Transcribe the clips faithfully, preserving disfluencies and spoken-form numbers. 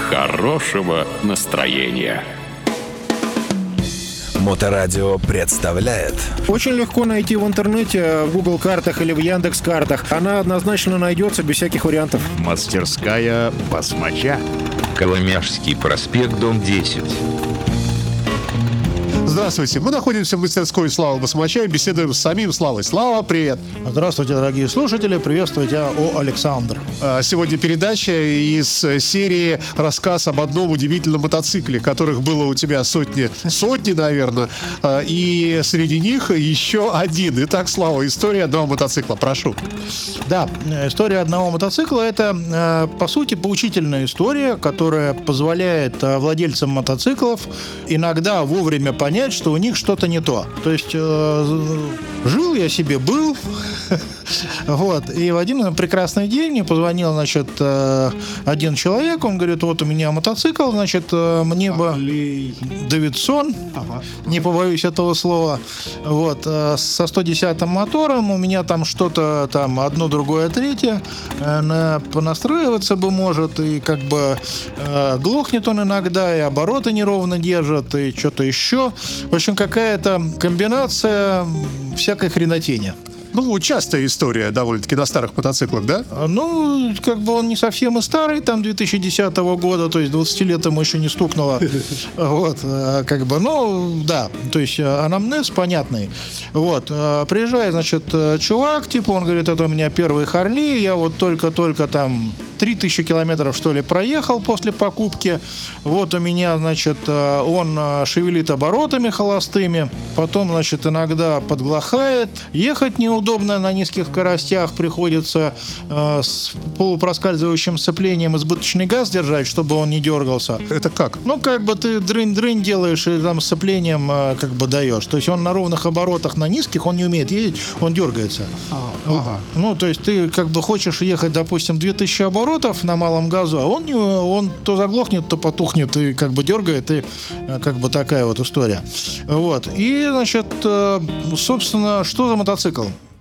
хорошего настроения. Моторадио представляет. Очень легко найти в интернете, в Google картах или в Яндекс картах. Она однозначно найдется без всяких вариантов. Мастерская басмача. Коломяжский проспект, дом десять. Здравствуйте, мы находимся в мастерской Славы Басмача и беседуем с самим Славой. Слава, привет! Здравствуйте, дорогие слушатели, приветствую тебя, о Александр. Сегодня передача из серии «Рассказ об одном удивительном мотоцикле», которых было у тебя сотни, сотни, наверное, и среди них еще один. Итак, Слава, история одного мотоцикла, прошу. Да, история одного мотоцикла – это, по сути, поучительная история, которая позволяет владельцам мотоциклов иногда вовремя понять, что у них что-то не то. То есть э, жил я себе, был, вот, и в один прекрасный день мне позвонил, значит, э, один человек, он говорит, вот у меня мотоцикл, значит, э, мне бы Дэвидсон, ага. Не побоюсь этого слова, вот, э, со сто десятым мотором, у меня там что-то, там, одно, другое, третье, э, на, понастраиваться бы может, и как бы э, глохнет он иногда, и обороты неровно держат, и что-то еще. В общем, какая-то комбинация всякой хренотени. Ну, частая история довольно-таки на старых мотоциклах, да? Ну, как бы он не совсем и старый, там две тысячи десятого года, то есть двадцать лет ему еще не стукнуло. Вот, как бы, ну, да, то есть анамнез понятный. Вот, приезжает, значит, чувак, типа, он говорит, это у меня первый Харли, я вот только-только там три тысячи километров, что ли, проехал после покупки. Вот у меня, значит, он шевелит оборотами холостыми, потом, значит, иногда подглохает, ехать неудобно на низких скоростях, приходится э, с полупроскальзывающим сцеплением избыточный газ держать, чтобы он не дергался. Это как? Ну, как бы ты дрынь-дрынь делаешь и там сцеплением э, как бы даешь. То есть он на ровных оборотах, на низких, он не умеет ездить, он дергается. А, ага. Ну, то есть ты как бы хочешь ехать, допустим, две тысячи оборотов на малом газу, а он, не, он то заглохнет, то потухнет и как бы дергает, и как бы такая вот история. Вот. И, значит, собственно, что за мотоцикл?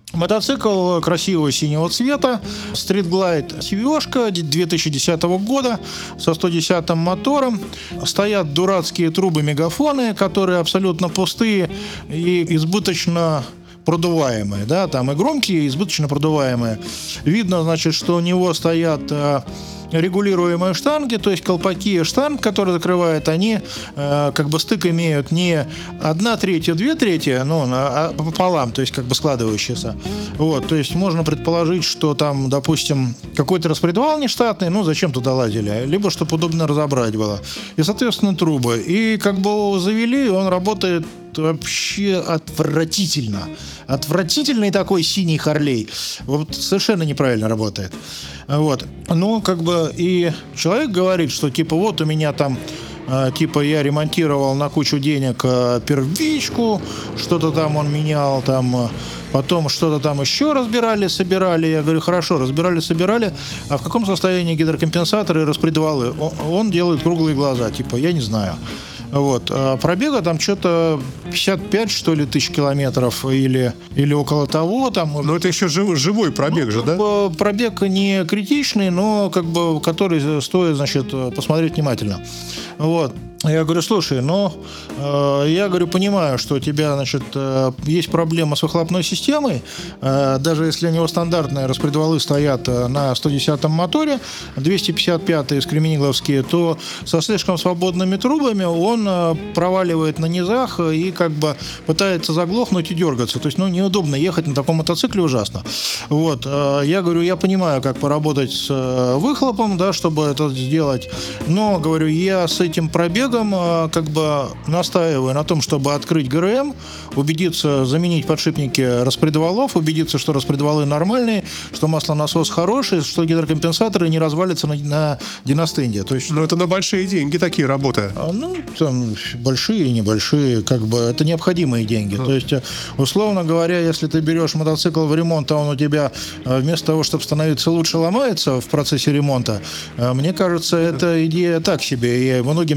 Мотоцикл красивого синего цвета, Street Glide си ви о-шка две тысячи десятого года со сто десятым мотором. Стоят дурацкие трубы-мегафоны, которые абсолютно пустые и избыточно продуваемые, да, там и громкие, и избыточно продуваемые. Видно, значит, что у него стоят э, регулируемые штанги, то есть колпаки штанг, которые закрывают, они э, как бы стык имеют не одна третья, две трети, ну, а пополам, то есть как бы складывающиеся. Вот, то есть можно предположить, что там, допустим, какой-то распредвал нештатный, ну, зачем туда лазили, либо чтобы удобно разобрать было. И, соответственно, трубы. И как бы его завели, он работает вообще отвратительно. Отвратительный такой синий Харлей. Вот совершенно неправильно работает. Вот. Ну, как бы и человек говорит, что типа вот у меня там э, типа я ремонтировал на кучу денег э, первичку, что-то там он менял, там э, потом что-то там еще разбирали, собирали. Я говорю, хорошо, разбирали, собирали. А в каком состоянии гидрокомпенсаторы и распредвалы? Он, он делает круглые глаза. Типа, я не знаю. Вот. А пробега там что-то пятьдесят пять, что ли, тысяч километров или, или около того. Там, но это еще жив, живой пробег ну, же, да? Пробег не критичный, но как бы который стоит, значит, посмотреть внимательно. Вот. Я говорю, слушай, ну, э, я говорю, понимаю, что у тебя, значит, э, есть проблема с выхлопной системой, э, даже если у него стандартные распредвалы стоят э, на сто десятом моторе, двести пятьдесят пятые скременигловские, то со слишком свободными трубами он э, проваливает на низах и как бы пытается заглохнуть и дергаться. То есть, ну, неудобно ехать на таком мотоцикле, ужасно. Вот, э, я говорю, я понимаю, как поработать с э, выхлопом, да, чтобы это сделать, но, говорю, я с этим пробегом как бы настаиваю на том, чтобы открыть ГРМ, убедиться, заменить подшипники распредвалов, убедиться, что распредвалы нормальные, что маслонасос хороший, что гидрокомпенсаторы не развалятся на, на диностенде. То есть, но это на большие деньги такие работы. Ну, там большие и небольшие, как бы это необходимые деньги. Mm. То есть, условно говоря, если ты берешь мотоцикл в ремонт, а он у тебя вместо того, чтобы становиться лучше, ломается в процессе ремонта, мне кажется, эта идея так себе, и многим не понравится.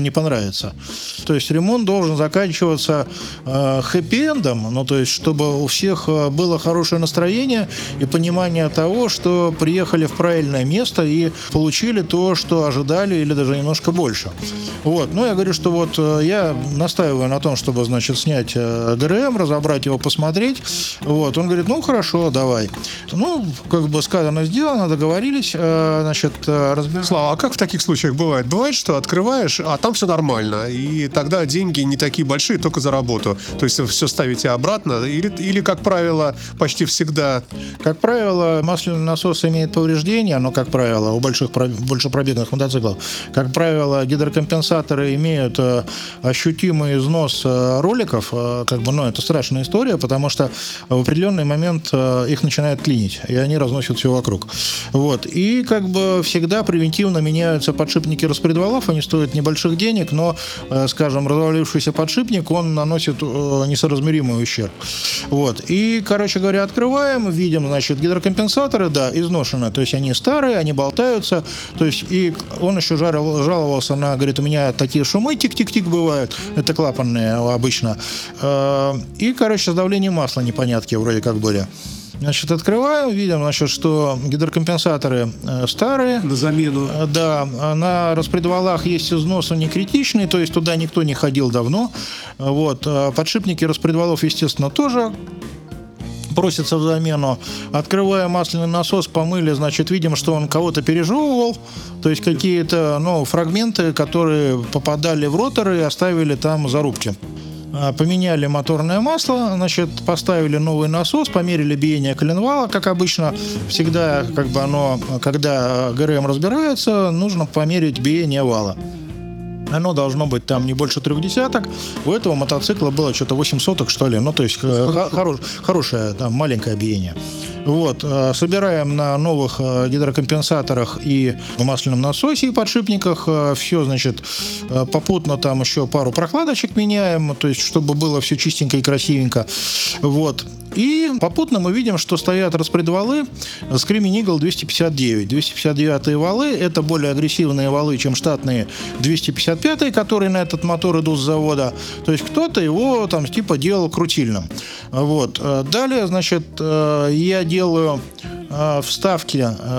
нравится. То есть ремонт должен заканчиваться э, хэппи-эндом, ну, то есть чтобы у всех было хорошее настроение и понимание того, что приехали в правильное место и получили то, что ожидали, или даже немножко больше. Вот. Ну, я говорю, что вот я настаиваю на том, чтобы, значит, снять ГРМ, разобрать его, посмотреть. Вот. Он говорит, ну, хорошо, давай. Ну, как бы сказано, сделано, договорились, значит, разбираем. Слава, а как в таких случаях бывает? Бывает, что открываешь, а там все нормально, и тогда деньги не такие большие, только за работу. То есть все ставите обратно, или, или как правило, почти всегда... Как правило, масляный насос имеет повреждения, но, как правило, у больших, большепробегных мотоциклов, как правило, гидрокомпенсаторы имеют ощутимый износ роликов, как бы, ну, это страшная история, потому что в определенный момент их начинает клинить, и они разносят все вокруг. Вот. И, как бы, всегда превентивно меняются подшипники распредвалов, они стоят небольших денег, но, скажем, развалившийся подшипник, он наносит несоразмеримый ущерб. Вот. И, короче говоря, открываем, видим, значит, гидрокомпенсаторы, да, изношены, то есть они старые, они болтаются, то есть и он еще жарил, жаловался на, говорит, у меня такие шумы тик-тик-тик бывают, это клапанные обычно, и, короче, с давлением масла непонятки вроде как были. Значит, открываем, видим, значит, что гидрокомпенсаторы старые. На замену. Да, на распредвалах есть износ, он не критичный, то есть туда никто не ходил давно. Вот. Подшипники распредвалов, естественно, тоже просится в замену. Открывая масляный насос, помыли, значит, видим, что он кого-то пережевывал, то есть какие-то, ну, фрагменты, которые попадали в роторы и оставили там зарубки. Поменяли моторное масло, значит, поставили новый насос, померили биение коленвала, как обычно, всегда, как бы оно, когда ГРМ разбирается, нужно померить биение вала. Оно должно быть там не больше трех десяток. У этого мотоцикла было что-то восемь соток, что ли. Ну, то есть хоро- хорошее, там, маленькое биение. Вот. Собираем на новых гидрокомпенсаторах и в масляном насосе и подшипниках. Все, значит, попутно там еще пару прокладочек меняем, то есть чтобы было все чистенько и красивенько. Вот. И попутно мы видим, что стоят распредвалы Screaming Eagle двести пятьдесят девять. двести пятьдесят девятые валы – это более агрессивные валы, чем штатные двести пятьдесят пятые, которые на этот мотор идут с завода. То есть кто-то его там типа делал крутильным. Вот. Далее, значит, я делаю вставки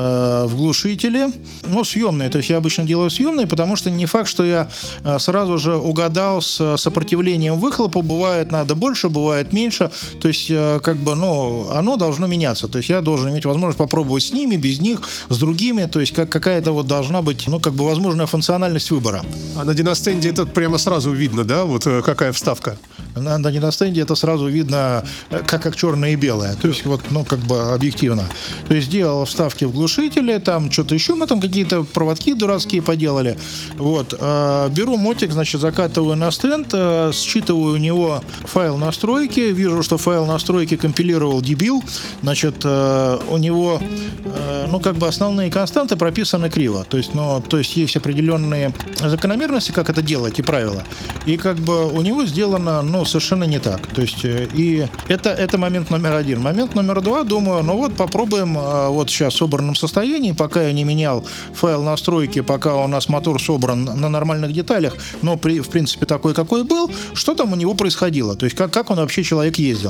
в глушители, ну, съемные, то есть я обычно делаю съемные, потому что не факт, что я сразу же угадал с сопротивлением выхлопа, бывает надо больше, бывает меньше, то есть как бы, ну, оно должно меняться, то есть я должен иметь возможность попробовать с ними, без них, с другими, то есть как какая-то вот должна быть, ну, как бы возможная функциональность выбора. А на Династенде это прямо сразу видно, да, вот какая вставка? На, на Династенде это сразу видно, как, как черное и белое, то есть вот, ну, как бы объективно. То есть делал вставки в глушители, там что-то еще, мы там какие-то проводки дурацкие поделали. Вот. Э, беру мотик, значит, закатываю на стенд, э, считываю у него файл настройки, вижу, что файл настройки компилировал дебил, значит, э, у него, э, ну, как бы основные константы прописаны криво, то есть, ну, то есть есть определенные закономерности, как это делать, и правила. И как бы у него сделано, ну, совершенно не так. То есть, э, и это, это момент номер один. Момент номер два, думаю, ну вот попробуем вот сейчас в собранном состоянии, пока я не менял файл настройки, пока у нас мотор собран на нормальных деталях, но при, в принципе такой, какой был, что там у него происходило, то есть как, как он вообще человек ездил.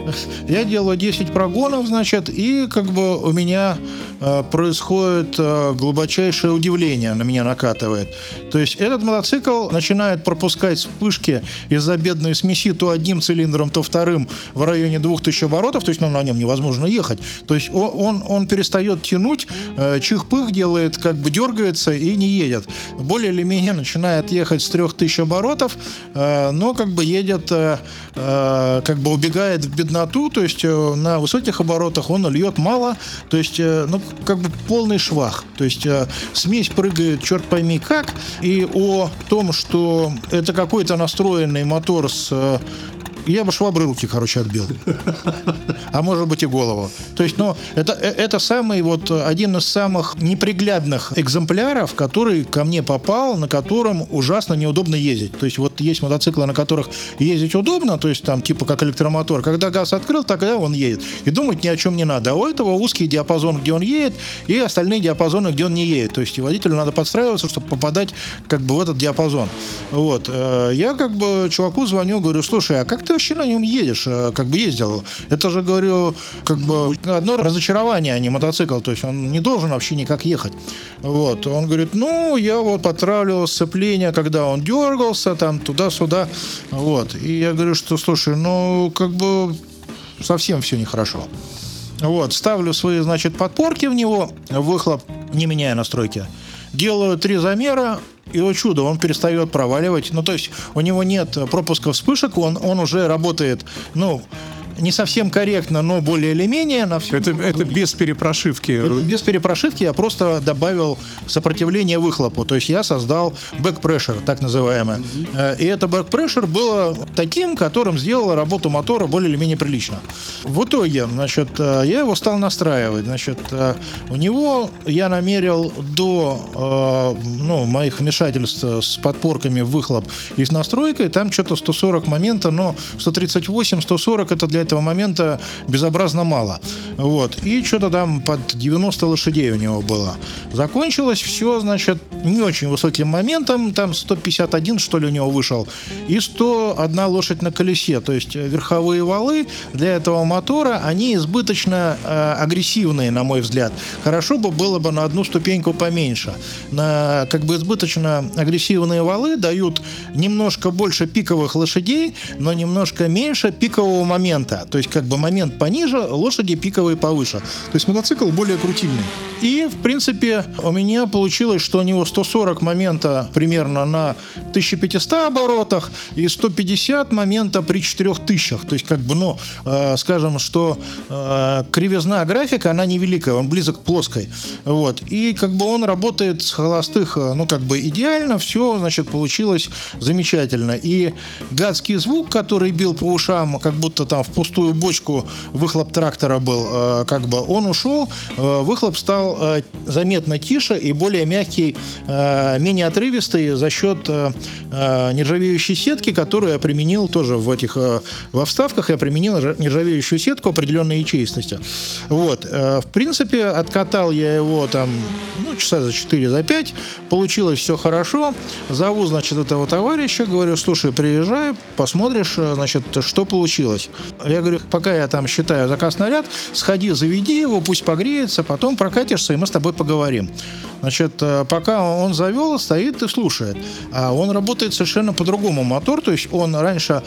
Я делаю десять прогонов, значит, и как бы у меня э, происходит э, глубочайшее удивление, на меня накатывает. То есть этот мотоцикл начинает пропускать вспышки из-за бедной смеси то одним цилиндром, то вторым в районе двух тысяч оборотов, то есть ну, на нем невозможно ехать. То есть он, он, он перестает тянуть, э, чих-пых делает, как бы дергается и не едет. Более или менее начинает ехать с трех тысяч оборотов, э, но как бы едет, э, э, как бы убегает в бедноту, то есть э, на высоких оборотах он льет мало, то есть, э, ну, как бы полный швах. То есть э, смесь прыгает черт пойми как, и о том, что это какой-то настроенный мотор с э, я бы швабры руки, короче, отбил. А может быть и голову. То есть, ну, это, это самый вот один из самых неприглядных экземпляров, который ко мне попал, на котором ужасно неудобно ездить. То есть, вот есть мотоциклы, на которых ездить удобно, то есть, там, типа, как электромотор. Когда газ открыл, тогда он едет. И думать ни о чем не надо. А у этого узкий диапазон, где он едет, и остальные диапазоны, где он не едет. То есть, и водителю надо подстраиваться, чтобы попадать, как бы, в этот диапазон. Вот. Я, как бы, чуваку звоню, говорю, слушай, а как ты вообще на нем едешь? Как бы ездил? Это же, говорю, как бы одно разочарование, а не мотоцикл. То есть он не должен вообще никак ехать. Вот. Он говорит, ну, я вот подтравливал сцепление, когда он дергался, там, туда-сюда. Вот. И я говорю, что, слушай, ну, как бы совсем все нехорошо. Вот. Ставлю свои, значит, подпорки в него, выхлоп, не меняя настройки. Делаю три замера, и, о чудо, он перестает проваливать. Ну, то есть у него нет пропуска вспышек, он, он уже работает, ну, не совсем корректно, но более или менее. На все... это, это без перепрошивки. Это без перепрошивки я просто добавил сопротивление выхлопу. То есть я создал back-pressure, так называемое. Mm-hmm. И это back-pressure было таким, которым сделало работу мотора более или менее прилично. В итоге, значит, я его стал настраивать. Значит, у него я намерил до ну, моих вмешательств с подпорками в выхлоп и с настройкой, там что-то сто сорок момента, но сто тридцать восемь сто сорок это для этого момента безобразно мало. Вот. И что-то там под девяносто лошадей у него было. Закончилось все, значит, не очень высоким моментом, там сто пятьдесят один, что ли, у него вышел, и сто одна лошадь на колесе. То есть верховые валы для этого мотора, они избыточно э, агрессивные, на мой взгляд. Хорошо бы было бы на одну ступеньку поменьше. На, как бы избыточно агрессивные валы дают немножко больше пиковых лошадей, но немножко меньше пикового момента. То есть, как бы момент пониже, лошади пиковые повыше. То есть, мотоцикл более крутильный. И, в принципе, у меня получилось, что у него сто сорок момента примерно на тысяча пятьсот оборотах и сто пятьдесят момента при четырех тысячах. То есть, как бы, ну, э, скажем, что э, кривизна графика, она невеликая, он близок к плоской. Вот. И, как бы, он работает с холостых, ну, как бы, идеально, все, значит, получилось замечательно. И гадский звук, который бил по ушам, как будто там в пустую бочку выхлоп трактора был, э, как бы, он ушел, э, выхлоп стал э, заметно тише и более мягкий, э, менее отрывистый за счет э, э, нержавеющей сетки, которую я применил тоже в этих, э, во вставках, я применил нержавеющую сетку определенной ячеистости. Вот. Э, в принципе, откатал я его там, ну, часа за четыре, за пять, получилось все хорошо. Зову, значит, этого товарища, говорю, слушай, приезжай, посмотришь, значит, что получилось. Я говорю, пока я там считаю заказ наряд, сходи, заведи его, пусть погреется, потом прокатишься, и мы с тобой поговорим. Значит, пока он завел, стоит и слушает. А он работает совершенно по-другому мотор, то есть он раньше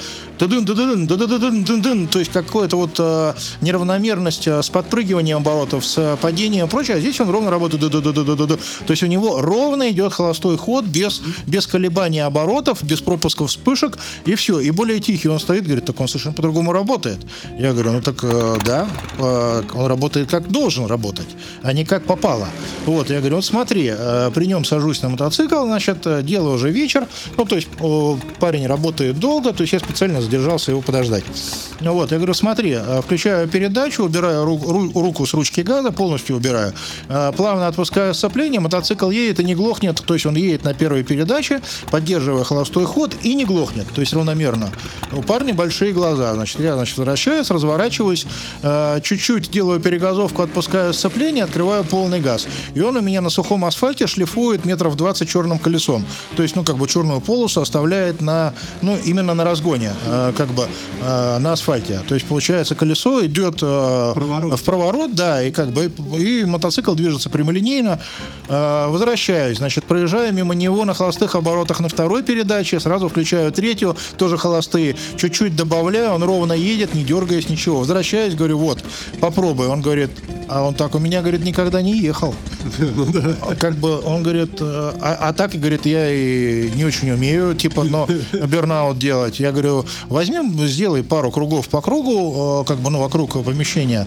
то есть какая-то вот неравномерность с подпрыгиванием оборотов, с падением и прочее, а здесь он ровно работает. То есть у него ровно идет холостой ход, без, без колебаний оборотов, без пропусков вспышек, и все. И более тихий он стоит, говорит, так он совершенно по-другому работает. Я говорю, ну так да, он работает как должен работать, а не как попало. Вот, я говорю, вот смотри, при нем сажусь на мотоцикл, значит, делаю уже вечер, ну, то есть парень работает долго, то есть я специально задержался его подождать. Ну вот, я говорю, смотри, включаю передачу, убираю ру- ру- руку с ручки газа, полностью убираю, плавно отпускаю сцепление, мотоцикл едет и не глохнет, то есть он едет на первой передаче, поддерживая холостой ход, и не глохнет, то есть равномерно. У парня большие глаза, значит, я, значит, возвращаюсь, разворачиваюсь, чуть-чуть делаю перегазовку, отпускаю сцепление, открываю полный газ. И он у меня на сухом асфальте шлифует метров двадцать черным колесом. То есть, ну, как бы черную полосу оставляет на, ну, именно на разгоне, э, как бы э, на асфальте. То есть, получается, колесо идет э, Проворот. в проворот, да, и как бы и мотоцикл движется прямолинейно. Э, возвращаюсь, значит, проезжаю мимо него на холостых оборотах на второй передаче, сразу включаю третью, тоже холостые, чуть-чуть добавляю, он ровно едет, не дергаясь, ничего. Возвращаюсь, говорю, вот, попробуй. Он говорит, а он так у меня, говорит, никогда не ехал. Ну да. как бы, он говорит, а, а так, говорит, я и не очень умею, типа, но бернаут делать. Я говорю, возьмем, сделай пару кругов по кругу, как бы, ну, вокруг помещения,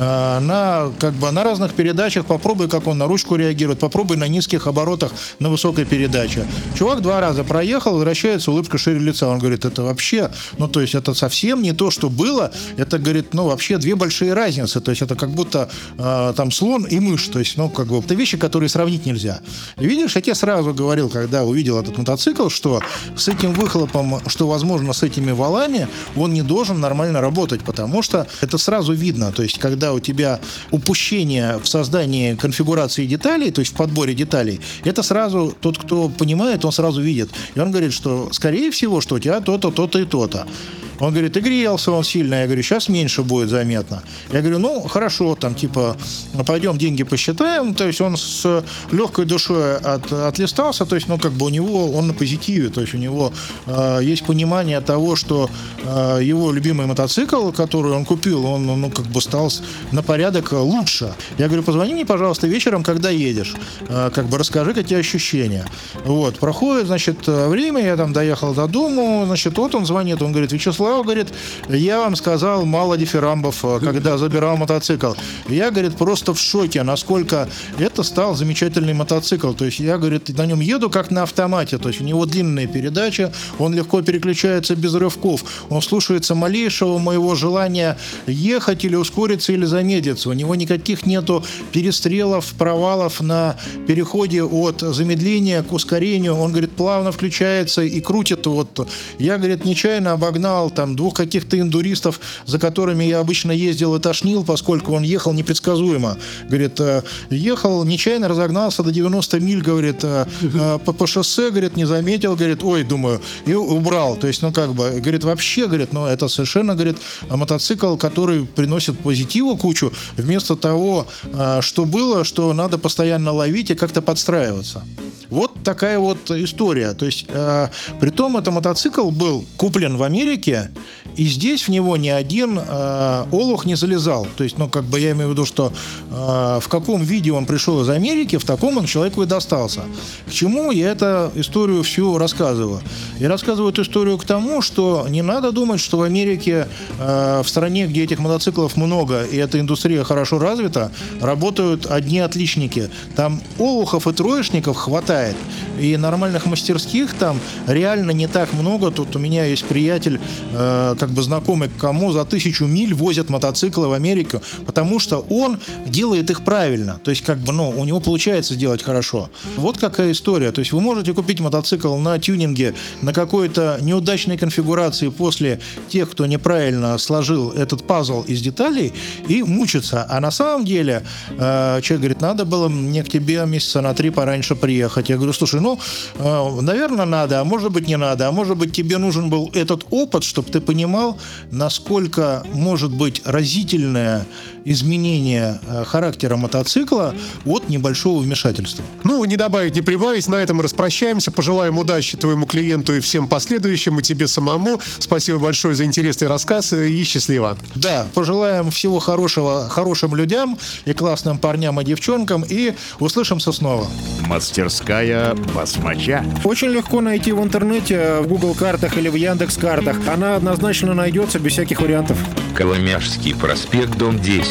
на, как бы, на разных передачах, попробуй, как он на ручку реагирует, попробуй на низких оборотах на высокой передаче. Чувак два раза проехал, возвращается, улыбка шире лица. Он говорит, это вообще, ну, то есть, это совсем не то, что было, это, говорит, ну, вообще две большие разницы, то есть, это как будто э, там слон и мышь, то есть, ну, как бы, это вещи, которые сравнить нельзя. И видишь, я тебе сразу говорил, когда увидел этот мотоцикл, что с этим выхлопом, что, возможно, с этими валами, он не должен нормально работать, потому что это сразу видно, то есть, когда у тебя упущение в создании конфигурации деталей, то есть, в подборе деталей, это сразу, тот, кто понимает, он сразу видит. И он говорит, что, скорее всего, что у тебя то-то, то-то и то-то. Он говорит, и грелся он сильно. Я говорю, сейчас меньше будет заметно. Я говорю, ну, хорошо, там, типа, пойдем деньги посчитаем. То есть он с легкой душой от, отлистался, то есть, ну, как бы у него, он на позитиве, то есть у него э, есть понимание того, что э, его любимый мотоцикл, который он купил, он, ну, как бы стал на порядок лучше. Я говорю, позвони мне, пожалуйста, вечером, когда едешь. Э, как бы расскажи, какие ощущения. Вот, проходит, значит, время, я там доехал до дому, значит, вот он звонит, он говорит, Вячеслав, говорит, я вам сказал мало дифирамбов, когда забирал мотоцикл. Я, говорит, просто в шоке, насколько это стал замечательный мотоцикл. То есть я, говорит, на нем еду как на автомате. То есть у него длинные передачи, он легко переключается без рывков. Он слушается малейшего моего желания ехать или ускориться, или замедлиться. У него никаких нету перестрелов, провалов на переходе от замедления к ускорению. Он, говорит, плавно включается и крутит. Вот. Я, говорит, нечаянно обогнал там двух каких-то эндуристов, за которыми я обычно ездил и тошнил, поскольку он ехал непредсказуемо. Говорит, ехал, нечаянно разогнался до девяноста миль, говорит, по, по шоссе, говорит, не заметил, говорит, ой, думаю, и убрал. То есть, ну, как бы, говорит, вообще, говорит, ну, это совершенно, говорит, мотоцикл, который приносит позитиву кучу, вместо того, что было, что надо постоянно ловить и как-то подстраиваться. Вот такая вот история. То есть, э, притом, это мотоцикл был куплен в Америке, и здесь в него ни один э, олух не залезал. То есть, ну, как бы я имею в виду, что э, в каком виде он пришел из Америки, в таком он человеку и достался. К чему я эту историю всю рассказываю? Я рассказываю эту историю к тому, что не надо думать, что в Америке, э, в стране, где этих мотоциклов много, и эта индустрия хорошо развита, работают одни отличники. Там олухов и троечников хватает. И нормальных мастерских там реально не так много. Тут у меня есть приятель, э, как бы знакомый, кому за тысячу миль возят мотоциклы в Америку, потому что он делает их правильно. То есть, как бы, ну, у него получается сделать хорошо. Вот какая история. То есть, вы можете купить мотоцикл на тюнинге, на какой-то неудачной конфигурации после тех, кто неправильно сложил этот пазл из деталей, и мучиться. А на самом деле, э, человек говорит, надо было мне к тебе месяца на три пораньше приехать. Я говорю, слушай, ну, э, наверное, надо, а может быть, не надо, а может быть, тебе нужен был этот опыт, чтобы ты понимал, насколько может быть разительное изменение э, характера мотоцикла от небольшого вмешательства. Ну, не добавить, не прибавить, на этом мы распрощаемся. Пожелаем удачи твоему клиенту и всем последующим, и тебе самому. Спасибо большое за интересный рассказ, и счастливо. Да, пожелаем всего хорошего хорошим людям и классным парням и девчонкам, и услышимся снова. Мастерская басмача. Очень легко найти в интернете, в Google картах или в Яндекс картах. Она однозначно найдется без всяких вариантов. Коломяжский проспект, дом десять.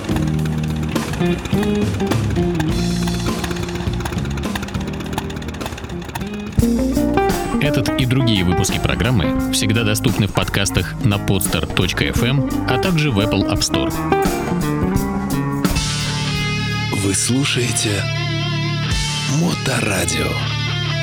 Этот и другие выпуски программы всегда доступны в подкастах на podster точка эф эм, а также в Apple App Store. Вы слушаете Моторадио.